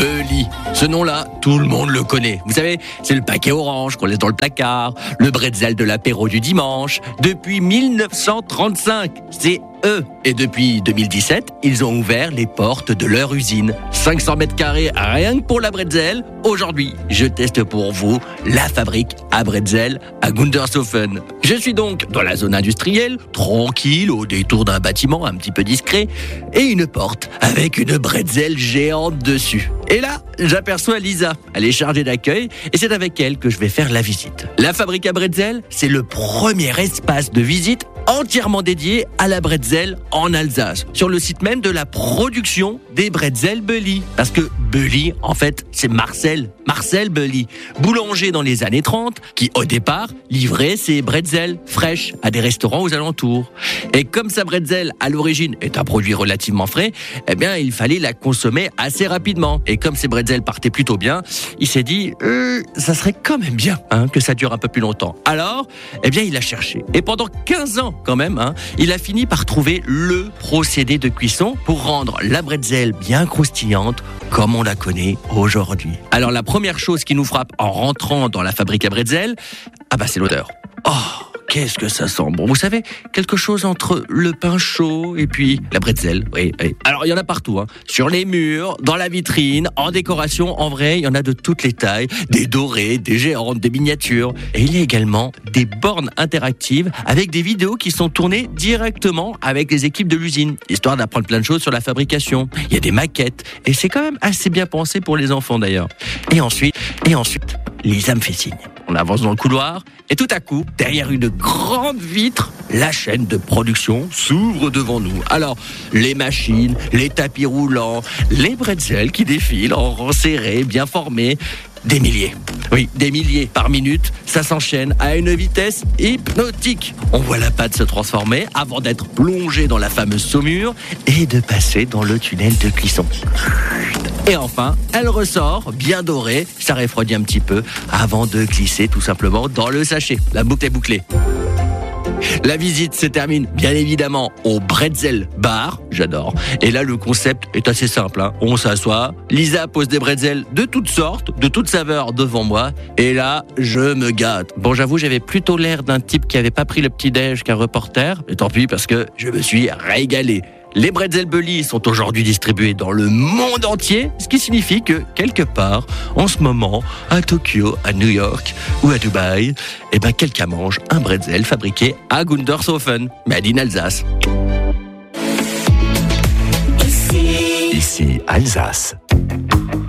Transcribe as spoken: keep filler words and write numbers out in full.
Belly. Ce nom-là, tout le monde le connaît. Vous savez, c'est le paquet orange qu'on laisse dans le placard, le bretzel de l'apéro du dimanche. Depuis mille neuf cent trente-cinq, c'est eux. Et depuis deux mille dix-sept, ils ont ouvert les portes de leur usine. cinq cents mètres carrés rien que pour la bretzel. Aujourd'hui, je teste pour vous la fabrique à bretzel à Gundershofen. Je suis donc dans la zone industrielle, tranquille, au détour d'un bâtiment un petit peu discret, et une porte avec une bretzel géante dessus. Et là, j'aperçois Lisa. Elle est chargée d'accueil et c'est avec elle que je vais faire la visite. La fabrique à bretzel, c'est le premier espace de visite entièrement dédié à la bretzel en Alsace, sur le site même de la production des bretzels Belly. Parce que Belly, en fait, c'est Marcel, Marcel Belly, boulanger dans les années trente, qui au départ livrait ses bretzels fraîches à des restaurants aux alentours. Et comme sa bretzel à l'origine est un produit relativement frais, eh bien il fallait la consommer assez rapidement. Et comme ses bretzels partaient plutôt bien, il s'est dit euh, ça serait quand même bien hein, que ça dure un peu plus longtemps. Alors, eh bien il a cherché. Et pendant quinze ans quand même, hein, il a fini par trouver le procédé de cuisson pour rendre la bretzel bien croustillante comme on la connaît aujourd'hui. Alors la première chose qui nous frappe en rentrant dans la fabrique à bretzel, ah bah c'est l'odeur. Oh, qu'est-ce que ça sent bon. Vous savez, quelque chose entre le pain chaud et puis la bretzel. Oui, oui. Alors il y en a partout, hein. Sur les murs, dans la vitrine, en décoration. En vrai, il y en a de toutes les tailles, des dorées, des géantes, des miniatures. Et il y a également des bornes interactives avec des vidéos qui sont tournées directement avec les équipes de l'usine, histoire d'apprendre plein de choses sur la fabrication. Il y a des maquettes et c'est quand même assez bien pensé pour les enfants d'ailleurs. Et ensuite, et ensuite, Lisa me fait signe. On avance dans le couloir et tout à coup, derrière une grande vitre, la chaîne de production s'ouvre devant nous. Alors, les machines, les tapis roulants, les bretzels qui défilent en rangs serrés, bien formés, des milliers. Oui, des milliers par minute, ça s'enchaîne à une vitesse hypnotique. On voit la pâte se transformer avant d'être plongée dans la fameuse saumure et de passer dans le tunnel de cuisson. Et enfin, elle ressort, bien dorée, ça refroidit un petit peu, avant de glisser tout simplement dans le sachet. La boucle est bouclée. La visite se termine bien évidemment au Bretzel Bar, j'adore. Et là le concept est assez simple, hein. On s'assoit, Lisa pose des bretzels de toutes sortes, de toutes saveurs devant moi, et là je me gâte. Bon, j'avoue, j'avais plutôt l'air d'un type qui avait pas pris le petit-déj qu'un reporter, mais tant pis parce que je me suis régalé. Les bretzels Belly sont aujourd'hui distribués dans le monde entier, ce qui signifie que, quelque part, en ce moment, à Tokyo, à New York ou à Dubaï, eh ben, quelqu'un mange un bretzel fabriqué à Gundershofen, made in Alsace. Ici, Ici Alsace.